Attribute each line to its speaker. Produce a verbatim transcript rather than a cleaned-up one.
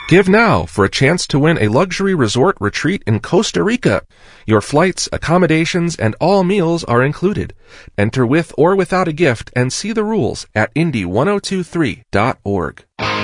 Speaker 1: Give now for a chance to win a luxury resort retreat in Costa Rica. Your flights, accommodations, and all meals are included. Enter with or without a gift and see the rules at indy ten twenty-three dot org.